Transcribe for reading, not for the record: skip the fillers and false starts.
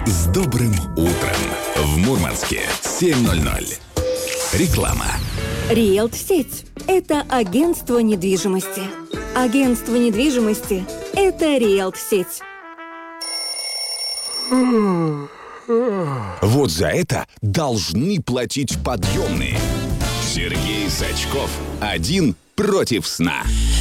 С добрым утром! В Мурманске 7:00. Реклама. Риэлт-сеть – это агентство недвижимости. Агентство недвижимости – это Риэлт-сеть. Вот за это должны платить подъемные. Сергей Сачков. Один против сна.